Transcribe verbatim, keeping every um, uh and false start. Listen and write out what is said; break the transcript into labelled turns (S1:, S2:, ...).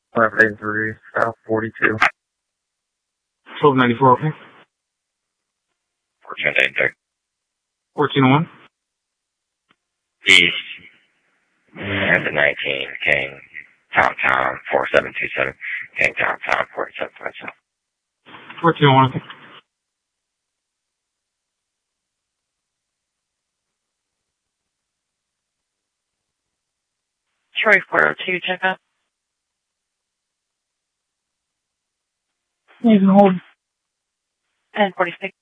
S1: eleven three, South forty-two.
S2: twelve ninety-four, okay.
S3: fourteen eighty-three.
S2: fourteen oh one.
S3: East. At the nineteen, King, Town Town, four seven two seven, King, Town Town, forty-seven twenty-seven.
S2: fourteen oh one, okay.
S4: Troy four oh two, check up.
S2: You can hold.
S4: ten forty-six.